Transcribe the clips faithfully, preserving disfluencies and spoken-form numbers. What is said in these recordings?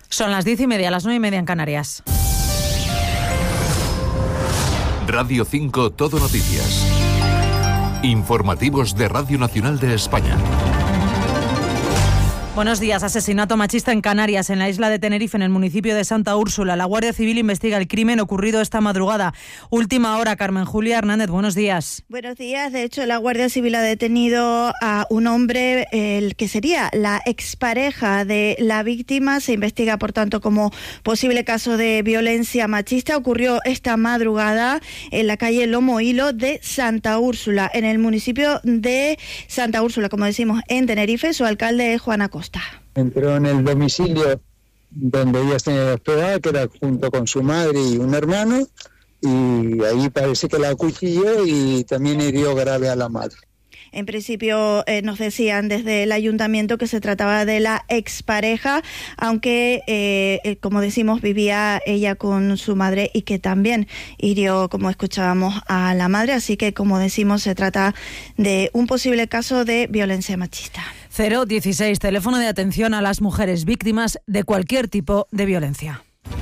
Son las diez y media, las nueve y media en Canarias. Radio cinco Todo Noticias. Informativos de Radio Nacional de España. Buenos días. Asesinato machista en Canarias, en la isla de Tenerife, en el municipio de Santa Úrsula. La Guardia Civil investiga el crimen ocurrido esta madrugada. Última hora, Carmen Julia Hernández, buenos días. Buenos días. De hecho, la Guardia Civil ha detenido a un hombre, el que sería la expareja de la víctima. Se investiga, por tanto, como posible caso de violencia machista. Ocurrió esta madrugada en la calle Lomo Hilo de Santa Úrsula, en el municipio de Santa Úrsula, como decimos, en Tenerife. Su alcalde es Juan Acosta. Entró en el domicilio donde ella se hospedaba, que era junto con su madre y un hermano, y ahí parece que la acuchilló y también hirió grave a la madre. En principio eh, nos decían desde el ayuntamiento que se trataba de la expareja, aunque, eh, como decimos, vivía ella con su madre y que también hirió, como escuchábamos, a la madre. Así que, como decimos, se trata de un posible caso de violencia machista. cero dieciséis, teléfono de atención a las mujeres víctimas de cualquier tipo de violencia.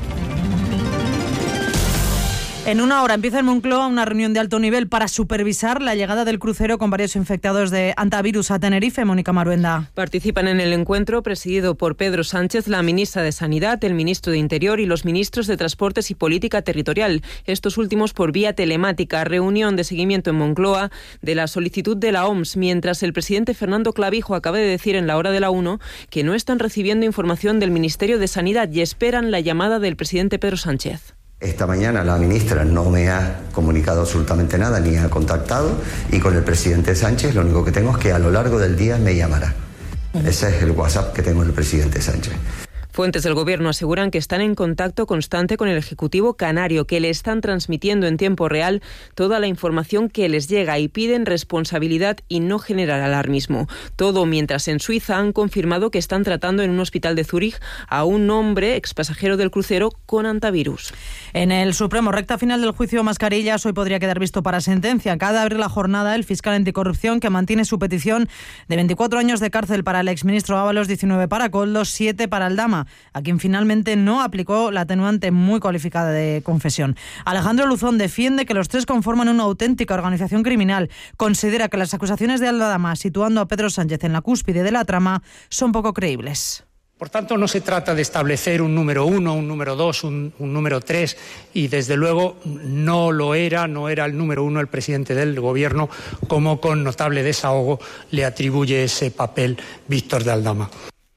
En una hora empieza en Moncloa una reunión de alto nivel para supervisar la llegada del crucero con varios infectados de hantavirus a Tenerife. Mónica Maruenda. Participan en el encuentro, presidido por Pedro Sánchez, la ministra de Sanidad, el ministro de Interior y los ministros de Transportes y Política Territorial. Estos últimos por vía telemática. Reunión de seguimiento en Moncloa de la solicitud de la O M S, mientras el presidente Fernando Clavijo acaba de decir en la hora de la una que no están recibiendo información del Ministerio de Sanidad y esperan la llamada del presidente Pedro Sánchez. Esta mañana la ministra no me ha comunicado absolutamente nada, ni ha contactado, y con el presidente Sánchez lo único que tengo es que a lo largo del día me llamará. Ese es el WhatsApp que tengo del presidente Sánchez. Fuentes del Gobierno aseguran que están en contacto constante con el Ejecutivo canario, que le están transmitiendo en tiempo real toda la información que les llega y piden responsabilidad y no generar alarmismo. Todo mientras en Suiza han confirmado que están tratando en un hospital de Zúrich a un hombre expasajero del crucero con hantavirus. En el Supremo, recta final del juicio Mascarillas, hoy podría quedar visto para sentencia. Acaba de abrir la jornada el fiscal anticorrupción, que mantiene su petición de veinticuatro años de cárcel para el exministro Ábalos, diecinueve para Koldo, siete para Aldama, a quien finalmente no aplicó la atenuante muy cualificada de confesión. Alejandro Luzón defiende que los tres conforman una auténtica organización criminal. Considera que las acusaciones de Aldama, situando a Pedro Sánchez en la cúspide de la trama, son poco creíbles. Por tanto, no se trata de establecer un número uno, un número dos, un, un número tres, y desde luego no lo era, no era el número uno el presidente del Gobierno, como con notable desahogo le atribuye ese papel Víctor de Aldama.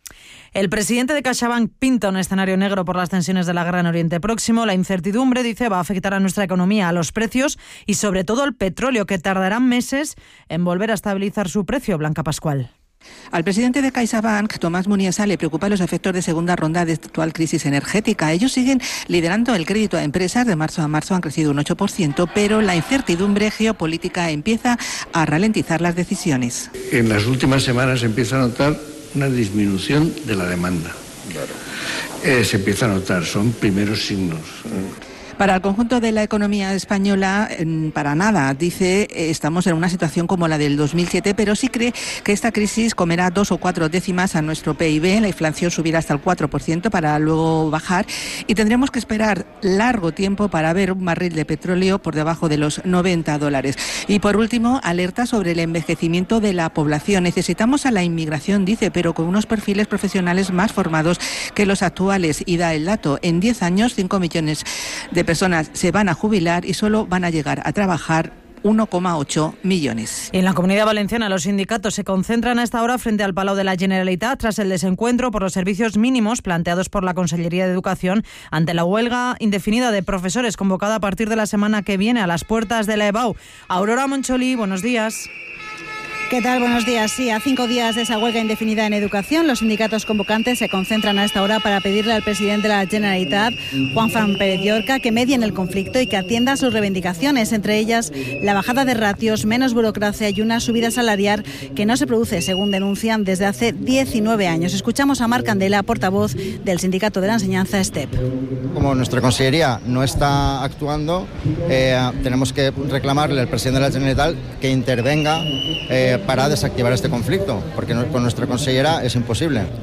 El presidente de CaixaBank pinta un escenario negro por las tensiones de la guerra en Oriente Próximo. La incertidumbre, dice, va a afectar a nuestra economía, a los precios y sobre todo al petróleo, que tardarán meses en volver a estabilizar su precio. Blanca Pascual. Al presidente de CaixaBank, Tomás Muniesa, le preocupan los efectos de segunda ronda de actual crisis energética. Ellos siguen liderando el crédito a empresas. De marzo a marzo han crecido un ocho por ciento, pero la incertidumbre geopolítica empieza a ralentizar las decisiones. En las últimas semanas se empieza a notar una disminución de la demanda. Claro. Eh, se empieza a notar, son primeros signos. Para el conjunto de la economía española, para nada. Dice, estamos en una situación como la del dos mil siete, pero sí cree que esta crisis comerá dos o cuatro décimas a nuestro P I B. La inflación subirá hasta el cuatro por ciento para luego bajar y tendremos que esperar largo tiempo para ver un barril de petróleo por debajo de los noventa dólares. Y por último, alerta sobre el envejecimiento de la población. Necesitamos a la inmigración, dice, pero con unos perfiles profesionales más formados que los actuales. Y da el dato, en diez años, cinco millones de personas se van a jubilar y solo van a llegar a trabajar uno coma ocho millones. En la Comunidad Valenciana, los sindicatos se concentran a esta hora frente al Palau de la Generalitat tras el desencuentro por los servicios mínimos planteados por la Consellería de Educación ante la huelga indefinida de profesores convocada a partir de la semana que viene a las puertas de la E B A U. Aurora Moncholí, buenos días. ¿Qué tal? Buenos días. Sí, a cinco días de esa huelga indefinida en educación, los sindicatos convocantes se concentran a esta hora para pedirle al presidente de la Generalitat, Juanfran Pérez Llorca, que medie en el conflicto y que atienda sus reivindicaciones, entre ellas la bajada de ratios, menos burocracia y una subida salarial que no se produce, según denuncian, desde hace diecinueve años. Escuchamos a Marc Candela, portavoz del Sindicato de la Enseñanza, STEP. Como nuestra consellería no está actuando, eh, tenemos que reclamarle al presidente de la Generalitat que intervenga eh, para desactivar este conflicto, porque no, con nuestra consellera es imposible.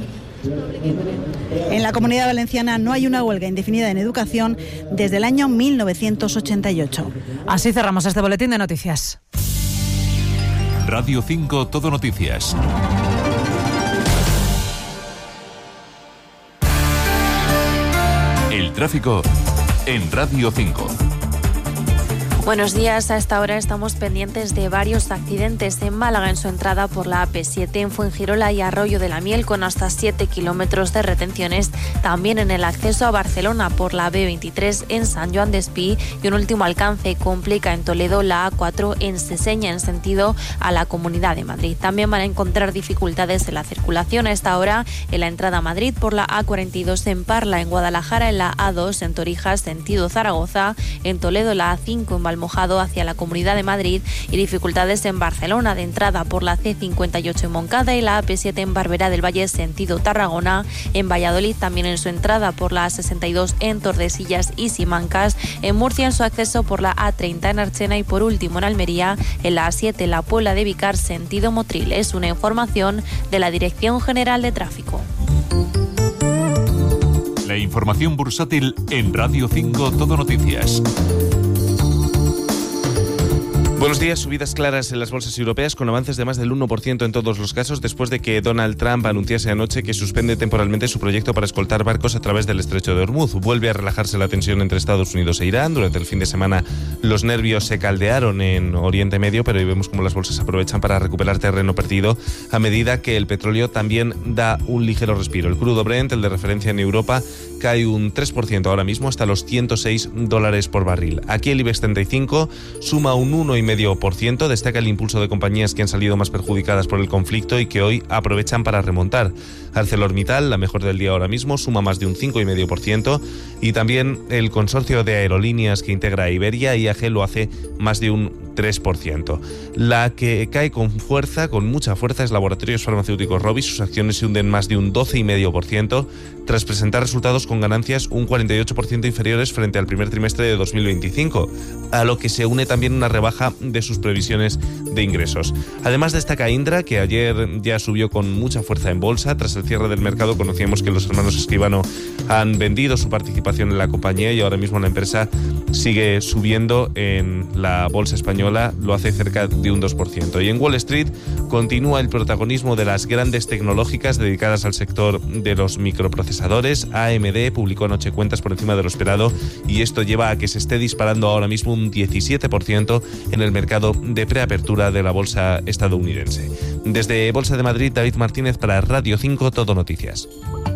En la Comunidad Valenciana no hay una huelga indefinida en educación desde el año mil novecientos ochenta y ocho. Así cerramos este boletín de noticias. Radio cinco Todo Noticias. El tráfico en Radio cinco. Buenos días, a esta hora estamos pendientes de varios accidentes en Málaga en su entrada por la A P siete, en Fuengirola y Arroyo de la Miel con hasta siete kilómetros de retenciones, también en el acceso a Barcelona por la B veintitrés en San Joan d'Espí y un último alcance complica en Toledo la A cuatro en Seseña en sentido a la Comunidad de Madrid. También van a encontrar dificultades en la circulación a esta hora en la entrada a Madrid por la A cuarenta y dos en Parla, en Guadalajara en la A dos en Torijas sentido Zaragoza, en Toledo la A cinco en Mojado hacia la Comunidad de Madrid y dificultades en Barcelona de entrada por la C cincuenta y ocho en Moncada y la A P siete en Barberá del Valle sentido Tarragona, en Valladolid también en su entrada por la A sesenta y dos en Tordesillas y Simancas, en Murcia en su acceso por la A treinta en Archena y por último en Almería en la A siete la Puebla de Vicar sentido Motril. Es una información de la Dirección General de Tráfico. La información bursátil en Radio cinco Todo Noticias. Buenos días. Subidas claras en las bolsas europeas con avances de más del uno por ciento en todos los casos después de que Donald Trump anunciase anoche que suspende temporalmente su proyecto para escoltar barcos a través del estrecho de Hormuz. Vuelve a relajarse la tensión entre Estados Unidos e Irán. Durante el fin de semana los nervios se caldearon en Oriente Medio, pero hoy vemos cómo las bolsas aprovechan para recuperar terreno perdido a medida que el petróleo también da un ligero respiro. El crudo Brent, el de referencia en Europa, cae un tres por ciento ahora mismo hasta los ciento seis dólares por barril. Aquí el IBEX treinta y cinco suma un uno coma cinco por ciento. Destaca el impulso de compañías que han salido más perjudicadas por el conflicto y que hoy aprovechan para remontar. ArcelorMittal, la mejor del día ahora mismo, suma más de un cinco coma cinco por ciento y también el consorcio de aerolíneas que integra a Iberia, I A G, lo hace más de un tres por ciento. La que cae con fuerza, con mucha fuerza, es Laboratorios Farmacéuticos Rovi. Sus acciones se hunden más de un doce coma cinco por ciento tras presentar resultados con ganancias un cuarenta y ocho por ciento inferiores frente al primer trimestre de dos mil veinticinco, a lo que se une también una rebaja de sus previsiones de ingresos. Además destaca Indra, que ayer ya subió con mucha fuerza en bolsa. Tras el cierre del mercado conocíamos que los hermanos Escribano han vendido su participación en la compañía y ahora mismo la empresa sigue subiendo en la bolsa española, lo hace cerca de un dos por ciento. Y en Wall Street continúa el protagonismo de las grandes tecnológicas dedicadas al sector de los microprocesadores. A M D publicó anoche cuentas por encima de lo esperado y esto lleva a que se esté disparando ahora mismo un diecisiete por ciento en el mercado de preapertura de la bolsa estadounidense. Desde Bolsa de Madrid, David Martínez para Radio cinco Todo Noticias.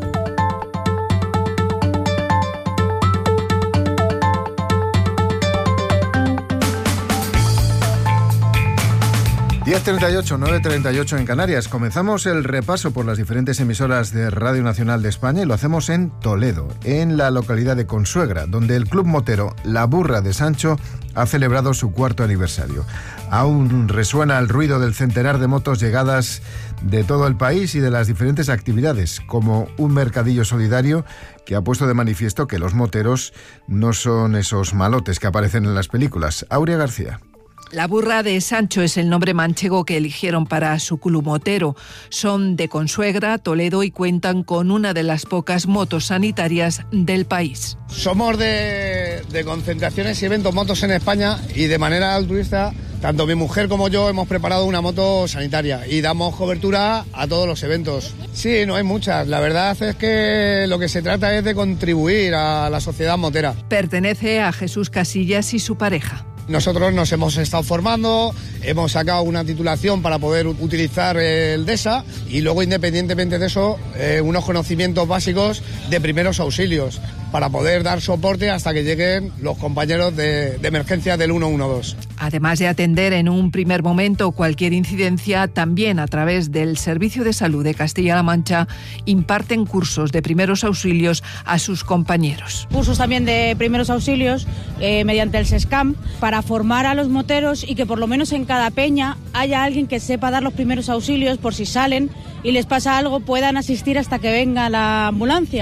diez treinta y ocho, nueve treinta y ocho en Canarias. Comenzamos el repaso por las diferentes emisoras de Radio Nacional de España y lo hacemos en Toledo, en la localidad de Consuegra, donde el club motero La Burra de Sancho ha celebrado su cuarto aniversario. Aún resuena el ruido del centenar de motos llegadas de todo el país y de las diferentes actividades, como un mercadillo solidario que ha puesto de manifiesto que los moteros no son esos malotes que aparecen en las películas. Aurea García. La Burra de Sancho es el nombre manchego que eligieron para su club motero. Son de Consuegra, Toledo y cuentan con una de las pocas motos sanitarias del país. Somos de, de concentraciones y eventos motos en España y de manera altruista, tanto mi mujer como yo hemos preparado una moto sanitaria y damos cobertura a todos los eventos. Sí, no hay muchas. La verdad es que lo que se trata es de contribuir a la sociedad motera. Pertenece a Jesús Casillas y su pareja. Nosotros nos hemos estado formando, hemos sacado una titulación para poder utilizar el DESA y luego, independientemente de eso, eh, unos conocimientos básicos de primeros auxilios para poder dar soporte hasta que lleguen los compañeros de, de emergencia del uno uno dos. Además de atender en un primer momento cualquier incidencia, también a través del Servicio de Salud de Castilla-La Mancha imparten cursos de primeros auxilios a sus compañeros. Cursos también de primeros auxilios eh, mediante el SESCAM para formar a los moteros y que por lo menos en cada peña haya alguien que sepa dar los primeros auxilios por si salen y les pasa algo puedan asistir hasta que venga la ambulancia.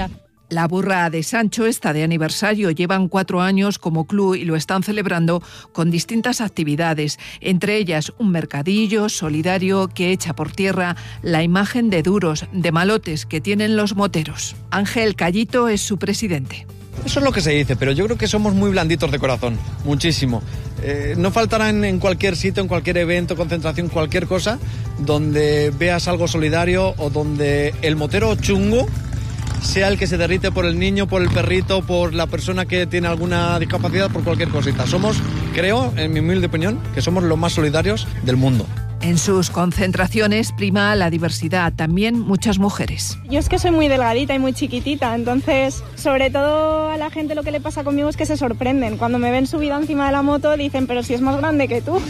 La burra de Sancho está de aniversario. Llevan cuatro años como club y lo están celebrando con distintas actividades, entre ellas un mercadillo solidario que echa por tierra la imagen de duros, de malotes que tienen los moteros. Ángel Callito es su presidente. Eso es lo que se dice, pero yo creo que somos muy blanditos de corazón, muchísimo. Eh, no faltará en, en cualquier sitio, en cualquier evento, concentración, cualquier cosa, donde veas algo solidario o donde el motero chungo sea el que se derrite por el niño, por el perrito, por la persona que tiene alguna discapacidad, por cualquier cosita. Somos, creo, en mi humilde opinión, que somos los más solidarios del mundo. En sus concentraciones prima la diversidad, también muchas mujeres. Yo es que soy muy delgadita y muy chiquitita, entonces sobre todo a la gente lo que le pasa conmigo es que se sorprenden. Cuando me ven subida encima de la moto dicen, pero si es más grande que tú.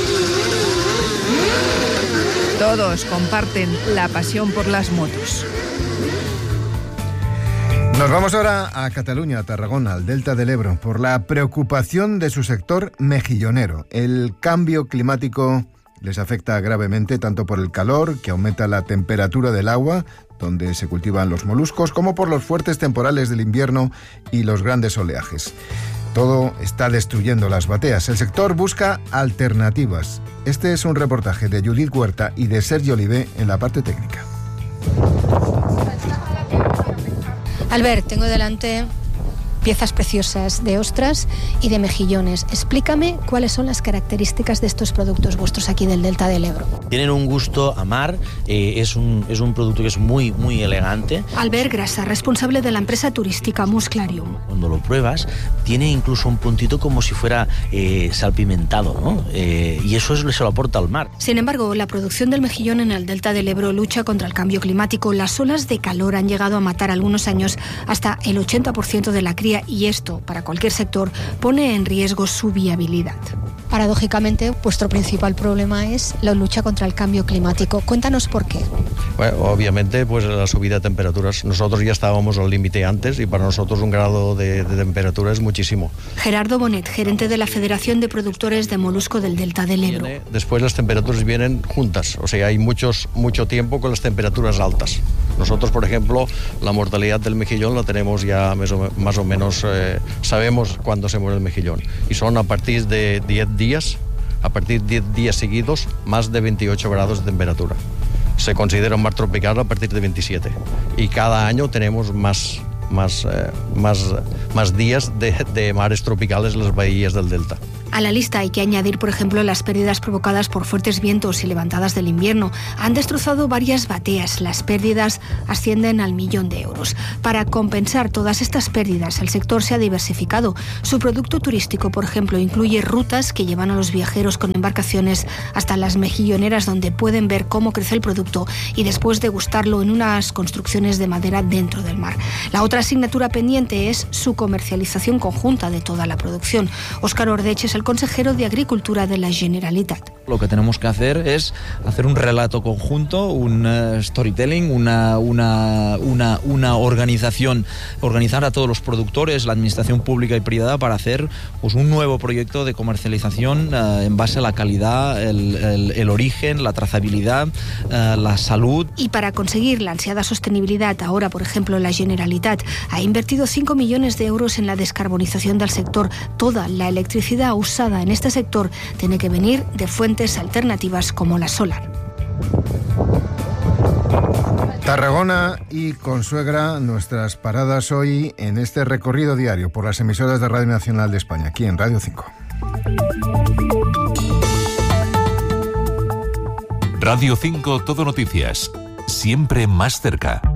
Todos comparten la pasión por las motos. Nos vamos ahora a Cataluña, a Tarragona, al Delta del Ebro, por la preocupación de su sector mejillonero. El cambio climático les afecta gravemente tanto por el calor, que aumenta la temperatura del agua, donde se cultivan los moluscos, como por los fuertes temporales del invierno y los grandes oleajes. Todo está destruyendo las bateas. El sector busca alternativas. Este es un reportaje de Judith Huerta y de Sergio Olivé en la parte técnica. Albert, tengo delante piezas preciosas de ostras y de mejillones. Explícame cuáles son las características de estos productos vuestros aquí del Delta del Ebro. Tienen un gusto a mar, eh, es, un, es un producto que es muy, muy elegante. Albert Grasa, responsable de la empresa turística Musclarium. Cuando lo pruebas, tiene incluso un puntito como si fuera eh, salpimentado, ¿no? Eh, y eso es lo que se lo aporta al mar. Sin embargo, la producción del mejillón en el Delta del Ebro lucha contra el cambio climático. Las olas de calor han llegado a matar algunos años hasta el ochenta por ciento de la cría, y esto, para cualquier sector, pone en riesgo su viabilidad. Paradójicamente, vuestro principal problema es la lucha contra el cambio climático. Cuéntanos por qué. Bueno, obviamente, pues la subida de temperaturas. Nosotros ya estábamos al límite antes y para nosotros un grado de, de temperatura es muchísimo. Gerardo Bonet, gerente de la Federación de Productores de Molusco del Delta del Ebro. Después las temperaturas vienen juntas, o sea, hay muchos, mucho tiempo con las temperaturas altas. Nosotros, por ejemplo, la mortalidad del mejillón la tenemos ya más o, más o menos, eh, sabemos cuándo se muere el mejillón. Y son a partir de diez días, a partir de diez días seguidos, más de veintiocho grados de temperatura. Se considera un mar tropical a partir de veintisiete. Y cada año tenemos más, más, eh, más, más días de, de mares tropicales en las bahías del delta. A la lista hay que añadir, por ejemplo, las pérdidas provocadas por fuertes vientos y levantadas del invierno. Han destrozado varias bateas. Las pérdidas ascienden al millón de euros. Para compensar todas estas pérdidas, el sector se ha diversificado. Su producto turístico, por ejemplo, incluye rutas que llevan a los viajeros con embarcaciones hasta las mejilloneras, donde pueden ver cómo crece el producto y después degustarlo en unas construcciones de madera dentro del mar. La otra asignatura pendiente es su comercialización conjunta de toda la producción. Óscar Ordech es el consejero de Agricultura de la Generalitat. Lo que tenemos que hacer es hacer un relato conjunto, un uh, storytelling, una, una, una, una organización, organizar a todos los productores, la administración pública y privada para hacer pues, un nuevo proyecto de comercialización uh, en base a la calidad, el, el, el origen, la trazabilidad, uh, la salud. Y para conseguir la ansiada sostenibilidad, ahora, por ejemplo, la Generalitat ha invertido cinco millones de euros en la descarbonización del sector. Toda la electricidad usada en este sector tiene que venir de fuentes alternativas como la solar. Tarragona y Consuegra, nuestras paradas hoy en este recorrido diario por las emisoras de Radio Nacional de España, aquí en Radio cinco. Radio cinco Todo Noticias, siempre más cerca.